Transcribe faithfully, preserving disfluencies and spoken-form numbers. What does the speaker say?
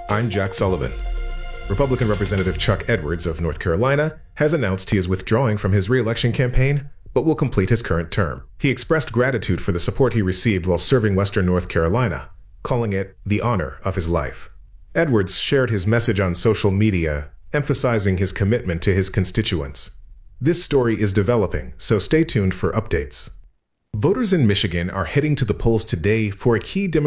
I'm Jack Sullivan. Republican Representative Chuck Edwards of North Carolina has announced he is withdrawing from his re-election campaign, but will complete his current term. He expressed gratitude for the support he received while serving Western North Carolina, calling it the honor of his life. Edwards shared his message on social media, emphasizing his commitment to his constituents. This story is developing, so stay tuned for updates. Voters in Michigan are heading to the polls today for a key Democratic